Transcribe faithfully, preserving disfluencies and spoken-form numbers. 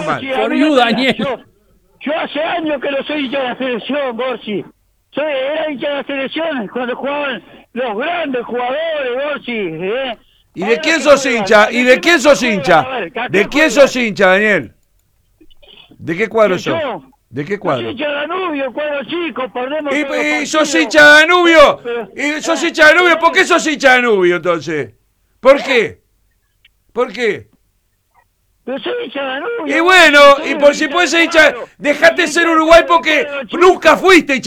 menos mal. For you, Daniel. Yo, yo hace años que no soy hincha de la selección, Borsi. Soy, era hincha de la selección cuando jugaban los grandes jugadores, Borsi. ¿eh? ¿Y de quién sos hincha? ¿Y de quién sos hincha? ¿De quién sos hincha, Daniel? ¿De qué cuadro sos? ¿De qué cuadro? Soy hincha de Danubio, cuadro chico, perdemos todos los ¿Y, y partidos. sos hincha de Danubio? ¿Y sos hincha de Danubio? ¿Por qué sos hincha de Danubio, entonces? ¿Por qué? ¿Por qué? Pero soy hincha de Danubio. Y bueno, y por si puedes ser hincha, dejate ser Uruguay porque nunca fuiste hincha.